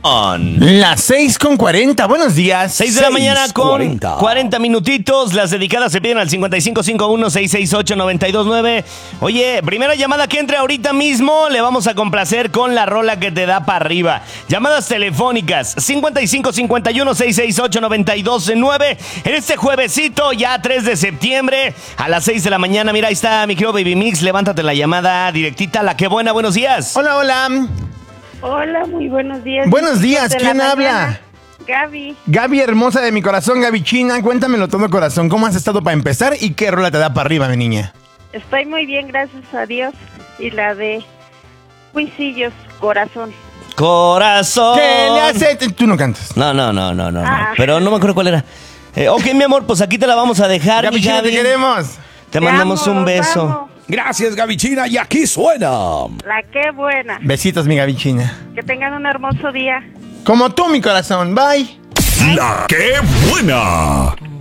Las 6:40, buenos días. 6 de la mañana con 40 minutitos. Las dedicadas se piden al 5551-668-929. Oye, primera llamada que entre ahorita mismo, le vamos a complacer con la rola que te da para arriba. Llamadas telefónicas 5551-668-929. En este juevesito, ya 3 de septiembre, a las 6 de la mañana. Mira, ahí está mi querido Baby Mix. Levántate la llamada directita. La que buena, buenos días. Hola, hola. Hola, muy buenos días. Buenos días, ¿quién habla? Gaby. Gaby, hermosa de mi corazón, Gaby China. Cuéntamelo todo, corazón. ¿Cómo has estado para empezar y qué rola te da para arriba, mi niña? Estoy muy bien, gracias a Dios. Y la de Cuisillos, Corazón. Corazón. ¿Qué le hace? Tú no cantas. No. Pero no me acuerdo cuál era. Ok, mi amor, pues aquí te la vamos a dejar. Gaby China, te queremos. Te mandamos un beso. Amo. Gracias, Gaby China, y aquí suena. La que buena. Besitos, mi Gaby China. Que tengan un hermoso día. Como tú, mi corazón. Bye. La que buena.